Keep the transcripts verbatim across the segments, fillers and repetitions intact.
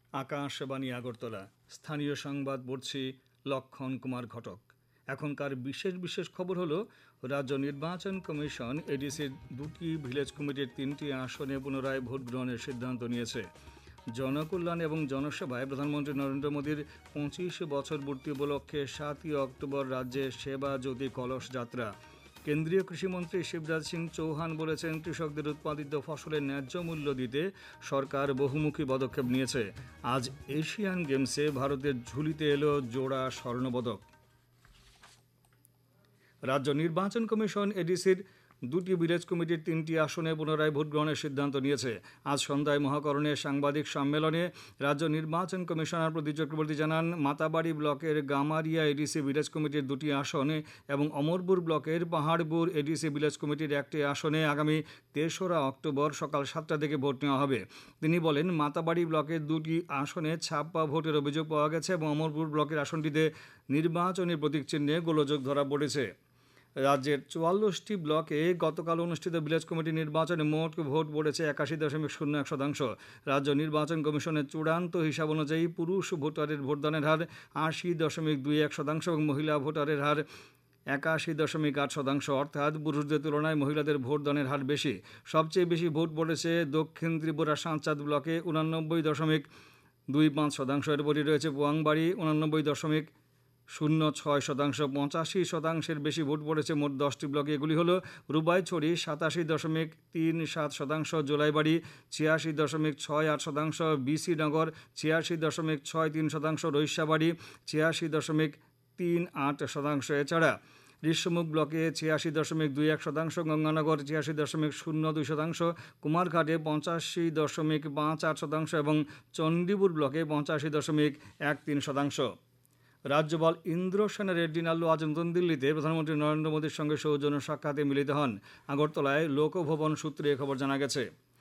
আকাশবাণী আগরতলা, স্থানীয় সংবাদ পড়ছি লক্ষণ কুমার ঘটক। এখনকার বিশেষ বিশেষ খবর হলো, রাজ্য নির্বাচন কমিশন এডিসির দুটি ভিলেজ কমিটির তিনটি আসনে পুনরায় ভোট গ্রহণের সিদ্ধান্ত নিয়েছে। জনকল্যাণ এবং জনসেবায় প্রধানমন্ত্রী নরেন্দ্র মোদীর পঁচিশ বছর পূর্তি উপলক্ষে সাতই অক্টোবর রাজ্যে সেবা জ্যোতি কলস যাত্রা। কেন্দ্রীয় কৃষিমন্ত্রী শিবরাজ সিং চৌহান বলেছেন, কৃষকদের উৎপাদিত ফসলের ন্যায্য মূল্য দিতে সরকার বহুমুখী পদক্ষেপ নিয়েছে। আজ এশিয়ান গেমসে ভারতের ঝুলিতে এলো জোড়া স্বর্ণপদক। রাজ্য নির্বাচন কমিশন এডিসির দুটি ভিলেজ কমিটির তিনটি আসনে পুনরায় ভোট গ্রহণের সিদ্ধান্ত নিয়েছে। আজ সন্ধ্যায় মহাকরণে সাংবাদিক সম্মেলনে রাজ্য নির্বাচন কমিশনার প্রদীপ চক্রবর্তী জানান, মাতাবাড়ি ব্লকের গামারিয়া এডিসি ভিলেজ কমিটির দুটি আসনে এবং অমরপুর ব্লকের পাহাড়পুর এডিসি ভিলেজ কমিটির একটি আসনে আগামী তেসরা অক্টোবর সকাল সাতটা থেকে ভোট নেওয়া হবে। তিনি বলেন, মাতাবাড়ি ব্লকের দুটি আসনে ছাপ্পা ভোটের অভিযোগ পাওয়া গেছে এবং অমরপুর ব্লকের আসনটিতে নির্বাচনী প্রতীক চিহ্নে গোলযোগ ধরা পড়েছে। রাজ্যের চুয়াল্লিশটি ব্লকে গতকাল অনুষ্ঠিত ভিলেজ কমিটি নির্বাচনে মোট ভোট পড়েছে একাশি দশমিক শূন্য এক শতাংশ। রাজ্য নির্বাচন কমিশনের চূড়ান্ত হিসাব অনুযায়ী পুরুষ ভোটারের ভোটদানের হার আশি দশমিক দুই এক শতাংশ এবং মহিলা ভোটারের হার একাশি দশমিক আট শতাংশ, অর্থাৎ পুরুষদের তুলনায় মহিলাদের ভোটদানের হার বেশি। সবচেয়ে বেশি ভোট পড়েছে দক্ষিণ ত্রিপুরা সাঁচাদ ব্লকে উনানব্বই দশমিক দুই পাঁচ শতাংশ। এরপরই রয়েছে পোয়াংবাড়ি উনানব্বই দশমিক শূন্য ছয় শতাংশ। পঁচাশি শতাংশের বেশি ভোট পড়েছে মোট দশটি ব্লকে। এগুলি হলো রুবাইছড়ি সাতাশি দশমিক তিন সাত শতাংশ, জোলাইবাড়ি ছিয়াশি দশমিক ছয় আট শতাংশ, বিসিনগর ছিয়াশি দশমিক ছয় তিন শতাংশ, রৈশাবাড়ি ছিয়াশি দশমিক তিন আট শতাংশ। এছাড়া ঋষ্যমুখ ব্লকে ছিয়াশি দশমিক দুই এক শতাংশ, গঙ্গানগর ছিয়াশি দশমিক শূন্য দুই শতাংশ, কুমারঘাটে পঁচাশি দশমিক পাঁচ আট শতাংশ এবং চণ্ডীপুর ব্লকে পঁচাশি দশমিক এক তিন শতাংশ। রাজ্যপাল ইন্দ্রসেন রেড্ডি নাল্লু আজ নতুন দিল্লিতে প্রধানমন্ত্রী নরেন্দ্র মোদীর সঙ্গে সৌজন্য সাক্ষাতে মিলিত হন। আগরতলায় লোকভবন সূত্রে খবর জানা গেছে।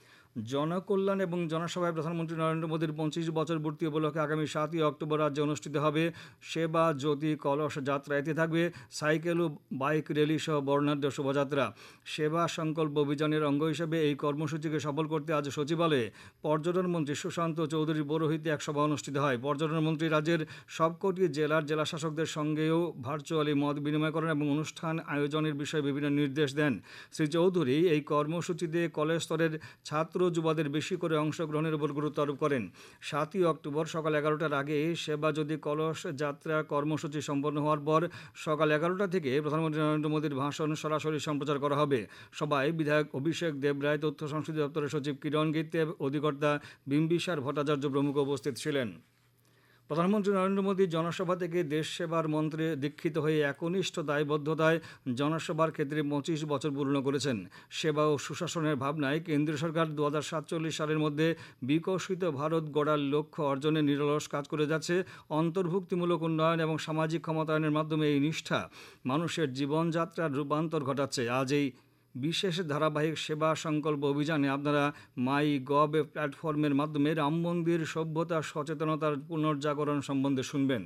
জনকল্যাণ এবং জনসভায় প্রধানমন্ত্রী নরেন্দ্র মোদীর পঁচিশ বছর পূর্তি উপলক্ষে আগামী সাতই অক্টোবর রাজ্যে অনুষ্ঠিত হবে সেবা জ্যোতি কলস যাত্রা। এতে থাকবে সাইকেল ও বাইক র্যালি সহ বর্ণাঢ্য শোভাযাত্রা। সেবা সংকল্প অভিযানের অঙ্গ হিসেবে এই কর্মসূচিকে সফল করতে আজ সচিবালয়ে পর্যটন মন্ত্রী সুশান্ত চৌধুরীর পৌরোহিত্যে এক সভা অনুষ্ঠিত হয়। পর্যটন মন্ত্রী রাজ্যের সবকটি জেলার জেলাশাসকদের সঙ্গেও ভার্চুয়ালি মত বিনিময় করেন এবং অনুষ্ঠান আয়োজনের বিষয়ে বিভিন্ন নির্দেশ দেন। শ্রী চৌধুরী এই কর্মসূচিতে কলেজ স্তরের ছাত্র যুবাদের বেশি করে অংশগ্রহণের উপর গুরুত্ব আরোপ করেন। সাতই অক্টোবর সকাল এগারোটার আগে সেবা জ্যোতি কলস যাত্রা কর্মসূচি সম্পন্ন হওয়ার পর সকাল এগারোটা থেকে প্রধানমন্ত্রী নরেন্দ্র মোদীর ভাষণ সরাসরি সম্প্রচার করা হবে। সভায় বিধায়ক অভিষেক দেবরায়, তথ্য সংস্কৃতি দপ্তরের সচিব কিরণ গীতে, অধিকর্তা বিম্বিসার ভট্টাচার্য প্রমুখ উপস্থিত ছিলেন। প্রধানমন্ত্রী নরেন্দ্র মোদী জনসভা থেকে দেশ সেবার মন্ত্রে দীক্ষিত হয়ে একনিষ্ঠ দায়বদ্ধতায় জনসভার ক্ষেত্রে পঁচিশ বছর পূর্ণ করেছেন। সেবা ও সুশাসনের ভাবনায় কেন্দ্রীয় সরকার দু হাজার সাতচল্লিশ সালের মধ্যে বিকশিত ভারত গড়ার লক্ষ্য অর্জনে নিরলস কাজ করে যাচ্ছে। অন্তর্ভুক্তিমূলক উন্নয়ন এবং সামাজিক ক্ষমতায়নের মাধ্যমে এই নিষ্ঠা মানুষের জীবনযাত্রার রূপান্তর ঘটাচ্ছে। আজ এই বিশেষ ধারাবাহিক সেবা সংকল্প অভিযানে আপনারা মাই গভ প্ল্যাটফর্মের মাধ্যমে রাম মন্দির সভ্যতা সচেতনতার পুনর্জাগরণ সম্বন্ধে শুনবেন।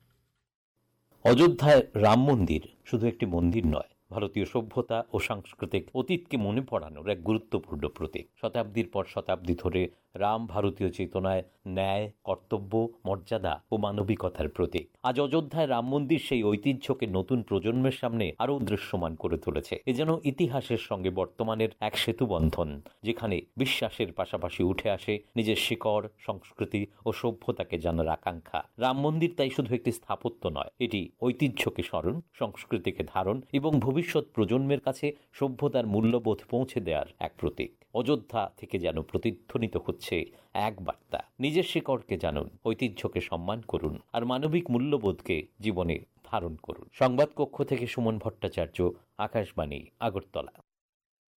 অযোধ্যায় রাম মন্দির শুধু একটি মন্দির নয়, ভারতীয় সভ্যতা ও সাংস্কৃতিক অতীতকে মনে পড়ানোর এক গুরুত্বপূর্ণ প্রতীক। শতাব্দীর পর শতাব্দী ধরে রাম ভারতীয় চেতনায় ন্যায়, কর্তব্য, মর্যাদা ও মানবিকতার প্রতীক। আজ অযোধ্যায় রাম মন্দির সেই ঐতিহ্যকে নতুন প্রজন্মের সামনে আরও দৃশ্যমান করে তুলেছে। এ যেন ইতিহাসের সঙ্গে বর্তমানের এক সেতু বন্ধন, যেখানে বিশ্বাসের পাশাপাশি উঠে আসে নিজের শিকড়, সংস্কৃতি ও সভ্যতাকে জানার আকাঙ্ক্ষা। রাম মন্দির তাই শুধু একটি স্থাপত্য নয়, এটি ঐতিহ্যকে স্মরণ, সংস্কৃতিকে ধারণ এবং ভবিষ্যৎ প্রজন্মের কাছে সভ্যতার মূল্যবোধ পৌঁছে দেওয়ার এক প্রতীক। অযোধ্যা থেকে যেন প্রতিধ্বনিত হচ্ছে এক বার্তা: নিজের শিকড়কে জানুন, ঐতিহ্যকে সম্মান করুন আর মানবিক মূল্যবোধকে জীবনে ধারণ করুন। সংবাদ কক্ষ থেকে সুমন ভট্টাচার্য, আকাশবাণী, আগরতলা।